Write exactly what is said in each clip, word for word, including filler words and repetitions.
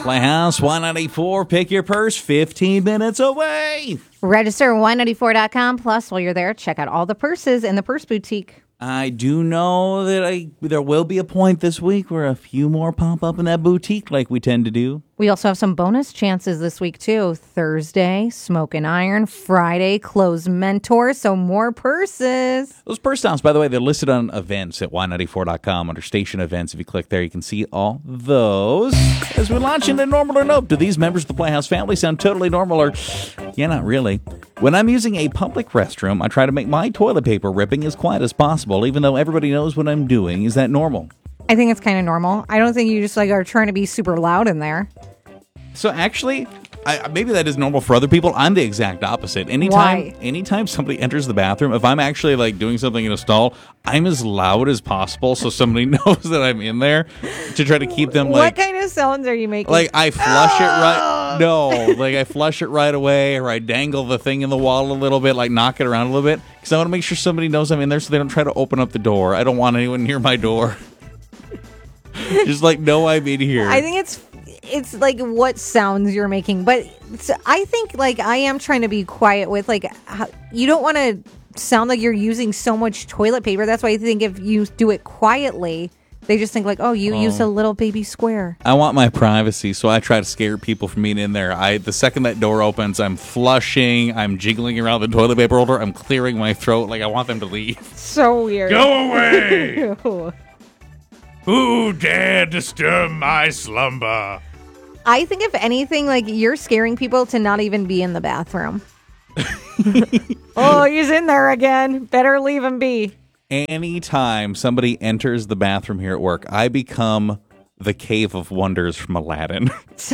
Playhouse Y ninety-four, pick your purse, fifteen minutes away. Register Y ninety-four dot com. Plus, while you're there, check out all the purses in the Purse Boutique. I do know that I there will be a point this week where a few more pop up in that boutique like we tend to do. We also have some bonus chances this week, too. Thursday, Smoke and Iron. Friday, Close Mentor. So more purses. Those purse downs, by the way, they're listed on events at Y ninety-four dot com under station events. If you click there, you can see all those. As we launch into Normal or Nope, do these members of the Playhouse family sound totally normal or, yeah, not really? When I'm using a public restroom, I try to make my toilet paper ripping as quiet as possible, even though everybody knows what I'm doing. Is that normal? I think it's kind of normal. I don't think you just like are trying to be super loud in there. So actually, I, maybe that is normal for other people. I'm the exact opposite. Anytime, Why? anytime somebody enters the bathroom, if I'm actually like doing something in a stall, I'm as loud as possible so somebody knows that I'm in there to try to keep them like. What kind of sounds are you making? Like I flush it right. No, like I flush it right away, or I dangle the thing in the wall a little bit, like knock it around a little bit, because I want to make sure somebody knows I'm in there, so they don't try to open up the door. I don't want anyone near my door. Just like know I'm in here. I think it's it's like what sounds you're making, but it's, I think like I am trying to be quiet with like how, you don't want to sound like you're using so much toilet paper. That's why I think if you do it quietly, they just think like, oh, you Oh. use a little baby square. I want my privacy, so I try to scare people from being in there. I the second that door opens, I'm flushing, I'm jiggling around the toilet paper holder, I'm clearing my throat, like I want them to leave. So weird. Go away! Who dared disturb my slumber? I think if anything, like you're scaring people to not even be in the bathroom. Oh, he's in there again. Better leave him be. Anytime somebody enters the bathroom here at work, I become the Cave of Wonders from Aladdin.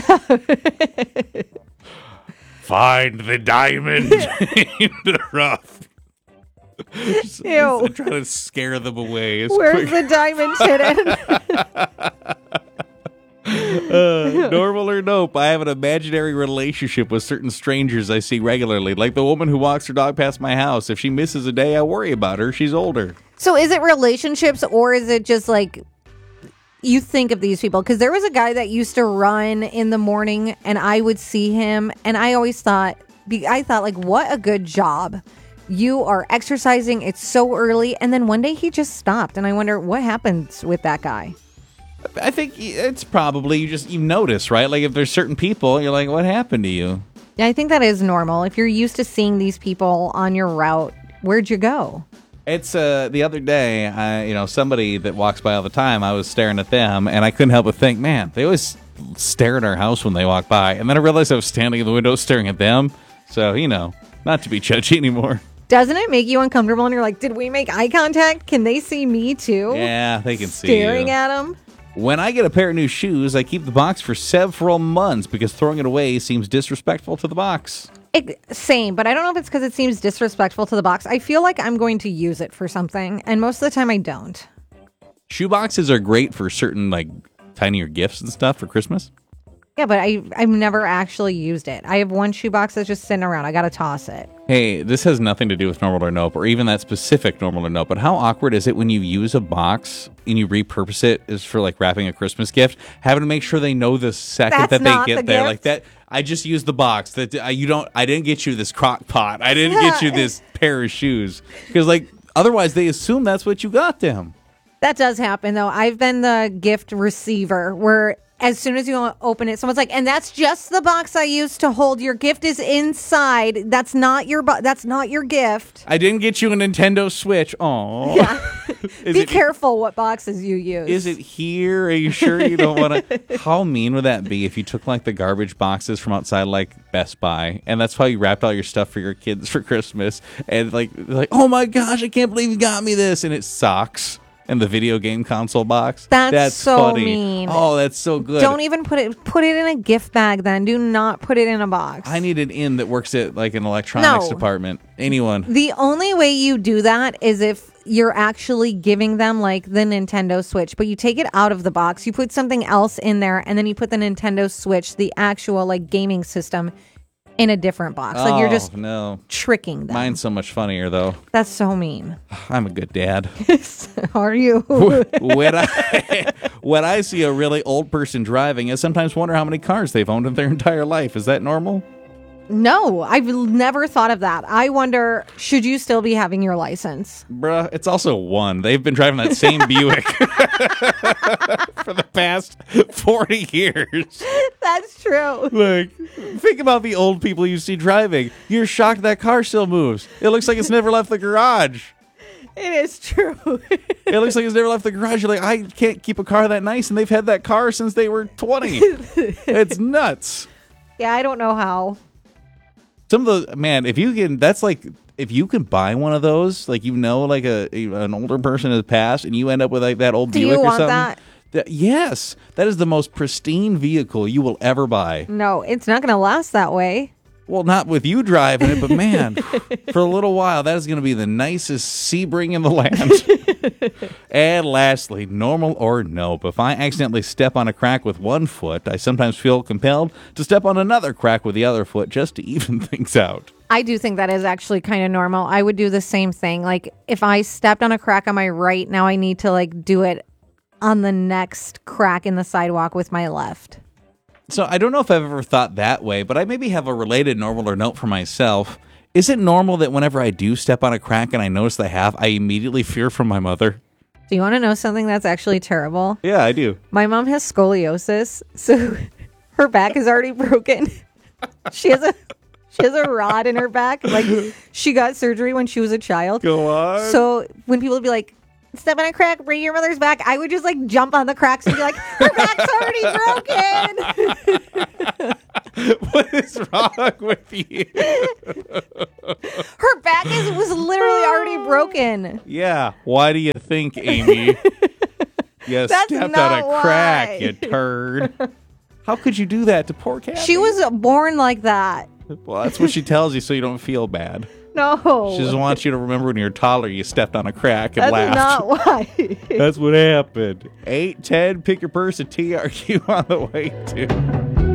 Find the diamond in the rough. Just, Ew. I try to scare them away. As Where's quick. the diamonds hidden? Uh, normal or nope, I have an imaginary relationship with certain strangers I see regularly, like the woman who walks her dog past my house. If she misses a day, I worry about her. She's older. So is it relationships or is it just like you think of these people? Because there was a guy that used to run in the morning and I would see him and I always thought, be- I thought like, what a good job. You are exercising. It's so early. And then one day he just stopped. And I wonder what happens with that guy. I think it's probably you just you notice, right? Like if there's certain people, you're like, what happened to you? Yeah, I think that is normal. If you're used to seeing these people on your route, where'd you go? It's uh the other day, I, you know, somebody that walks by all the time, I was staring at them, and I couldn't help but think, man, they always stare at our house when they walk by. And then I realized I was standing in the window staring at them. So, you know, not to be judgy anymore. Doesn't it make you uncomfortable? And you're like, did we make eye contact? Can they see me too? Yeah, they can see you. Staring at them? When I get a pair of new shoes, I keep the box for several months because throwing it away seems disrespectful to the box. It, same, but I don't know if it's because it seems disrespectful to the box. I feel like I'm going to use it for something, and most of the time I don't. Shoe boxes are great for certain, like, tinier gifts and stuff for Christmas. Yeah, but I, I've never actually used it. I have one shoebox that's just sitting around. I got to toss it. Hey, this has nothing to do with normal or nope, or even that specific normal or nope, but how awkward is it when you use a box and you repurpose it as for, like, wrapping a Christmas gift, having to make sure they know the second That's that they not get the there. gift. Like that, I just used the box. That uh, you don't. I didn't get you this crock pot. I didn't get you this pair of shoes. Because, like, otherwise they assume that's what you got them. That does happen, though. I've been the gift receiver where as soon as you open it, someone's like, and that's just the box I used to hold. Your gift is inside. That's not your bo- That's not your gift. I didn't get you a Nintendo Switch. Oh, Yeah. Is Be it- careful what boxes you use. Is it here? Are you sure you don't want to? How mean would that be if you took like the garbage boxes from outside like Best Buy, and that's how you wrapped all your stuff for your kids for Christmas, and like like oh my gosh, I can't believe you got me this, and it's socks and the video game console box. That's so funny. mean. Oh, that's so good. Don't even put it put it in a gift bag then. Do not put it in a box. I need an in that works at like an electronics No. department. Anyone. The only way you do that is if you're actually giving them like the Nintendo Switch, but you take it out of the box, you put something else in there, and then you put the Nintendo Switch, the actual like gaming system, in a different box. Like you're just Oh, no. tricking them. Mine's so much funnier, though. That's so mean. I'm a good dad. Are you? when I when I see a really old person driving, I sometimes wonder how many cars they've owned in their entire life. Is that normal? No, I've never thought of that. I wonder, should you still be having your license? Bruh, it's also one. They've been driving that same Buick for the past forty years. That's true. Like, think about the old people you see driving. You're shocked that car still moves. It looks like it's never left the garage. It is true. It looks like it's never left the garage. You're like, I can't keep a car that nice, and they've had that car since they were twenty. It's nuts. Yeah, I don't know how. Some of those, man, if you can, that's like, if you can buy one of those, like, you know, like a, a an older person has passed, and you end up with like that old Do Buick you or want something. that? that- yes, that is the most pristine vehicle you will ever buy. No, it's not going to last that way. Well, not with you driving it, but man, for a little while, that is going to be the nicest Sebring in the land. And lastly, normal or nope. If I accidentally step on a crack with one foot, I sometimes feel compelled to step on another crack with the other foot just to even things out. I do think that is actually kind of normal. I would do the same thing. Like if I stepped on a crack on my right, now I need to like do it on the next crack in the sidewalk with my left. So I don't know if I've ever thought that way, but I maybe have a related normal or note for myself. Is it normal that whenever I do step on a crack and I notice I have, I immediately fear from my mother? Do you want to know something that's actually terrible? Yeah, I do. My mom has scoliosis, so her back is already broken. She has a she has a rod in her back. Like she got surgery when she was a child. Go on. So when people would be like, step on a crack, bring your mother's back, I would just like jump on the cracks and be like, her back's already broken. What is wrong with you? Her back is was literally already broken. Yeah. Why do you think, Amy? You That's stepped on not a crack, why. you turd. How could you do that to poor Kathy? She was born like that. Well, that's what she tells you so you don't feel bad. No. She just wants you to remember when you're a toddler, you stepped on a crack and That's laughed. not why. That's what happened. eight ten, pick your person, T R Q on the way to.